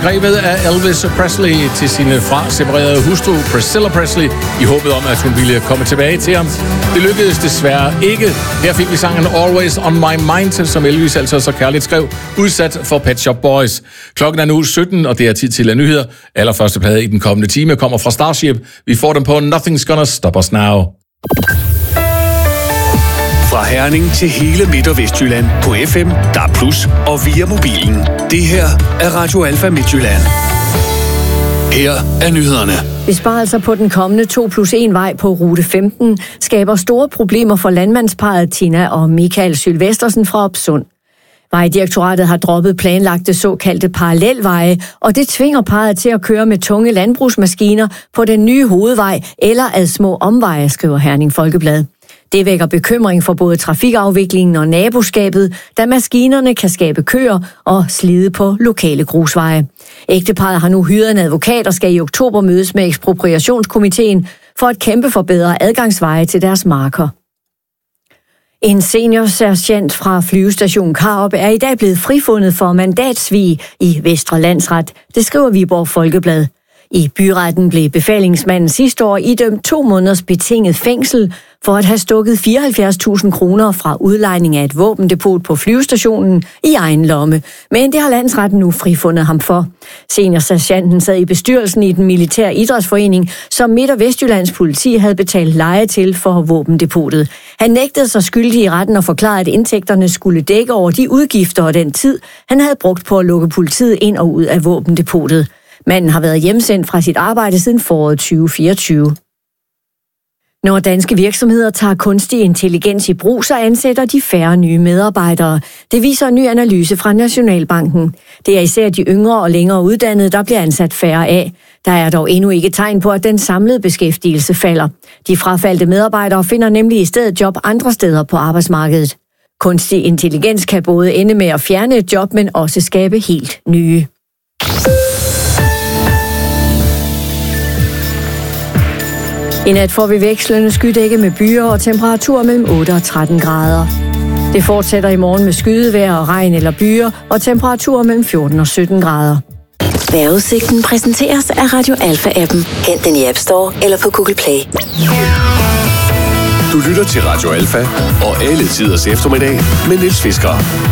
skrevet af Elvis Presley til sin fra-separerede hustru Priscilla Presley, i håbet om, at hun ville komme tilbage til ham. Det lykkedes desværre ikke. Her fik vi sangen Always on My Mind, som Elvis altså så kærligt skrev, udsat for Pet Shop Boys. Klokken er nu 17, og det er tid til at nyheder. Allerførste plade i den kommende time kommer fra Starship. Vi får dem på Nothing's Gonna Stop Us Now. Fra Herning til hele Midt- og Vestjylland på FM, DAB+, og via mobilen. Det her er Radio Alfa Midtjylland. Her er nyhederne. Besparelser på den kommende 2+1-vej på rute 15 skaber store problemer for landmandsparret Tina og Michael Sylvestersen fra Opsund. Vejdirektoratet har droppet planlagte såkaldte parallelveje, og det tvinger parret til at køre med tunge landbrugsmaskiner på den nye hovedvej eller ad små omveje, skriver Herning Folkeblad. Det vækker bekymring for både trafikafviklingen og naboskabet, da maskinerne kan skabe køer og slide på lokale grusveje. Ægteparret har nu hyret en advokat og skal i oktober mødes med ekspropriationskomiteen for at kæmpe for bedre adgangsveje til deres marker. En seniorsergent fra flyvestation Karup er i dag blevet frifundet for mandatsvig i Vestre Landsret. Det skriver Viborg Folkeblad. I byretten blev befalingsmanden sidste år idømt 2 måneders betinget fængsel for at have stukket 74.000 kroner fra udlejning af et våbendepot på flyvestationen i egen lomme. Men det har landsretten nu frifundet ham for. Seniorsergeanten sad i bestyrelsen i den militære idrætsforening, som Midt- og Vestjyllands politi havde betalt leje til for våbendepotet. Han nægtede sig skyldig i retten og forklarede, at indtægterne skulle dække over de udgifter og den tid, han havde brugt på at lukke politiet ind og ud af våbendepotet. Manden har været hjemsendt fra sit arbejde siden foråret 2024. Når danske virksomheder tager kunstig intelligens i brug, så ansætter de færre nye medarbejdere. Det viser en ny analyse fra Nationalbanken. Det er især de yngre og længere uddannede, der bliver ansat færre af. Der er dog endnu ikke tegn på, at den samlede beskæftigelse falder. De frafaldte medarbejdere finder nemlig i stedet job andre steder på arbejdsmarkedet. Kunstig intelligens kan både ende med at fjerne et job, men også skabe helt nye. I nat får vi vekslende skydække med byer og temperaturer mellem 8 og 13 grader. Det fortsætter i morgen med skydevejr og regn eller byer og temperaturer mellem 14 og 17 grader. Vejrudsigten præsenteres af Radio Alfa-appen. Hent den i App Store eller på Google Play. Du lytter til Radio Alfa og alle tiders eftermiddag med Niels Fisker.